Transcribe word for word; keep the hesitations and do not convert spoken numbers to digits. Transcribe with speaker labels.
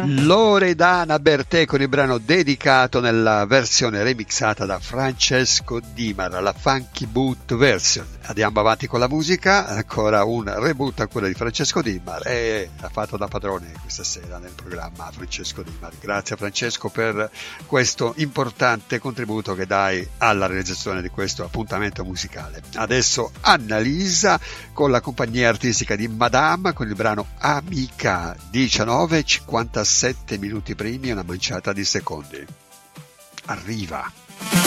Speaker 1: Loredana Bertè con il brano dedicato nella versione remixata da Francesco Dimar, la Funky Boot version. Andiamo avanti con la musica, ancora un reboot a quella di Francesco Dimar e ha fatto da padrone questa sera nel programma Francesco Dimar. Grazie Francesco per questo importante contributo che dai alla realizzazione di questo appuntamento musicale. Adesso Annalisa con la compagnia artistica di Madame con il brano Amica, diciannove e cinquantasette minuti primi e una manciata di secondi. Arriva.